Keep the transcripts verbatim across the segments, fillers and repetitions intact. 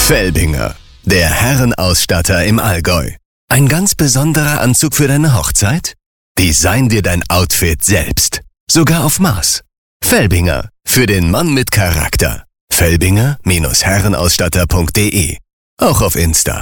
Felbinger, der Herrenausstatter im Allgäu. Ein ganz besonderer Anzug für deine Hochzeit? Design dir dein Outfit selbst. Sogar auf Maß. Felbinger, für den Mann mit Charakter. Felbinger Herrenausstatter punkt de. Auch auf Insta.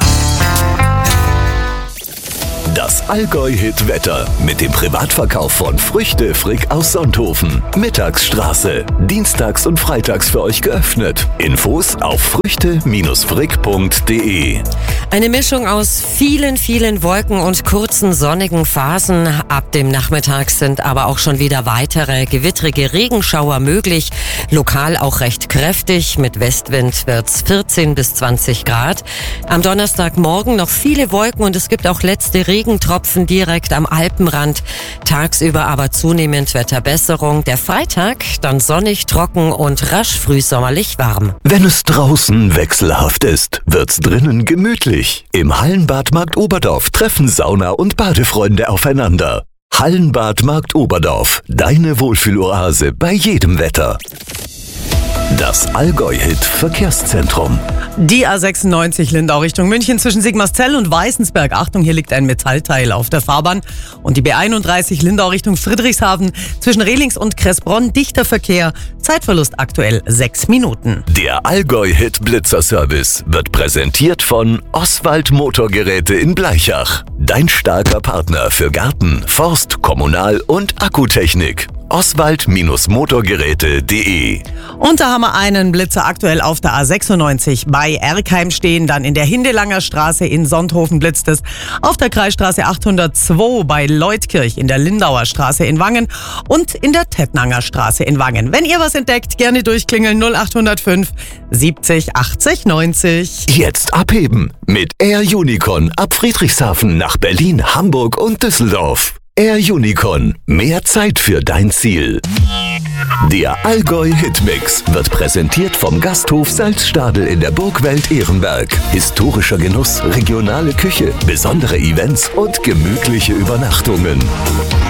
Das Allgäu-Hit-Wetter mit dem Privatverkauf von Früchte Frick aus Sonthofen. Mittagsstraße. Dienstags und freitags für euch geöffnet. Infos auf früchte frick punkt de. Eine Mischung aus vielen, vielen Wolken und kurzen sonnigen Phasen. Ab dem Nachmittag sind aber auch schon wieder weitere gewittrige Regenschauer möglich. Lokal auch recht kräftig. Mit Westwind wird's vierzehn bis zwanzig Grad. Am Donnerstagmorgen noch viele Wolken und es gibt auch letzte Regentropfen direkt am Alpenrand. Tagsüber aber zunehmend Wetterbesserung. Der Freitag dann sonnig, trocken und rasch frühsommerlich warm. Wenn es draußen wechselhaft ist, wird's drinnen gemütlich. Im Hallenbad Markt Oberdorf treffen Sauna und Badefreunde aufeinander. Hallenbad Markt Oberdorf, deine Wohlfühloase bei jedem Wetter. Das Allgäu-Hit-Verkehrszentrum. Die A sechsundneunzig Lindau Richtung München zwischen Sigmarszell und Weißensberg. Achtung, hier liegt ein Metallteil auf der Fahrbahn. Und die B einunddreißig Lindau Richtung Friedrichshafen zwischen Rehlings und Kressbronn. Dichter Verkehr. Zeitverlust aktuell sechs Minuten. Der Allgäu-Hit-Blitzer-Service wird präsentiert von Oswald Motorgeräte in Bleichach. Dein starker Partner für Garten, Forst, Kommunal- und Akkutechnik. Oswald Motorgeräte punkt de. Und da haben wir einen Blitzer aktuell auf der A sechsundneunzig bei Erkheim stehen. Dann in der Hindelanger Straße in Sonthofen blitzt es. Auf der Kreisstraße achthundertzwei bei Leutkirch, in der Lindauer Straße in Wangen und in der Tettnanger Straße in Wangen. Wenn ihr was entdeckt, gerne durchklingeln null acht null fünf siebzig achtzig neunzig. Jetzt abheben mit Air Unicorn ab Friedrichshafen nach Berlin, Hamburg und Düsseldorf. Air Unicorn, mehr Zeit für dein Ziel. Der Allgäu-Hitmix wird präsentiert vom Gasthof Salzstadel in der Burgwelt Ehrenberg. Historischer Genuss, regionale Küche, besondere Events und gemütliche Übernachtungen.